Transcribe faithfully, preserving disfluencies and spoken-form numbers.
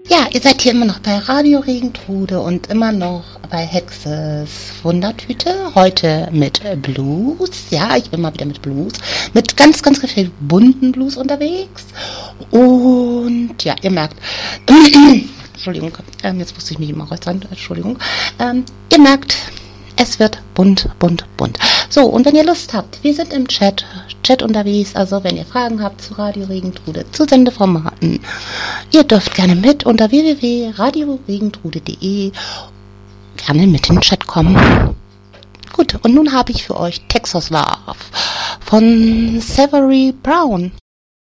Ja, ihr seid hier immer noch bei Radio Regentrude und immer noch bei Hexes Wundertüte. Heute mit Blues. Ja, ich bin mal wieder mit Blues. Mit ganz, ganz, ganz viel bunten Blues unterwegs. Und ja, ihr merkt, Entschuldigung, ähm, jetzt musste ich mich immer räuspern, Entschuldigung. Ähm, ihr merkt, es wird bunt, bunt, bunt. So, und wenn ihr Lust habt, wir sind im Chat, Chat unterwegs, also wenn ihr Fragen habt zu Radio Regentrude, zu Sendeformaten, ihr dürft gerne mit unter w w w punkt radio regentrude punkt de gerne mit in den Chat kommen. Gut, und nun habe ich für euch Texas Love von Savory Brown.